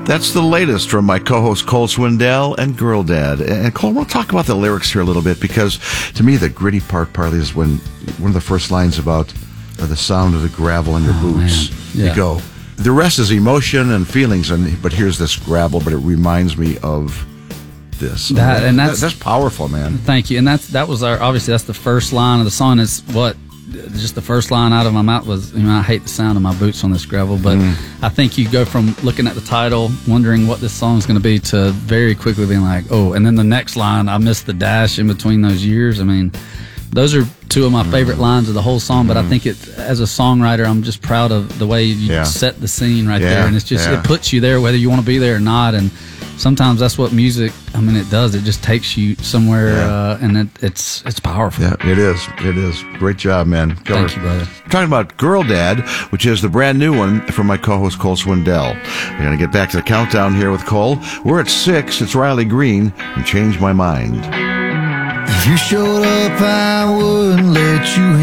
That's the latest from my co-host Cole Swindell and Girl Dad. And Cole, we'll talk about the lyrics here a little bit, because to me the gritty part partly is when one of the first lines about the sound of the gravel on your boots. Yeah. You go, the rest is emotion and feelings, but here's this gravel, but it reminds me of this. That's powerful, man. Thank you. And that was obviously that's the first line of the song. Is what just the first line out of my mouth was, I hate the sound of my boots on this gravel. But I think you go from looking at the title, wondering what this song is going to be, to very quickly being like, oh, and then the next line, I missed the dash in between those years. Those are two of my favorite lines of the whole song. But I think as a songwriter, I'm just proud of the way you set the scene right there. And it's just, it puts you there whether you want to be there or not. And sometimes that's what music, it does. It just takes you somewhere, and it's powerful. Yeah, it is. It is. Great job, man. Killer. Thank you, brother. I'm talking about Girl Dad, which is the brand new one from my co-host Cole Swindell. We're going to get back to the countdown here with Cole. We're at 6. It's Riley Green and Change My Mind. If you showed up, I wouldn't let you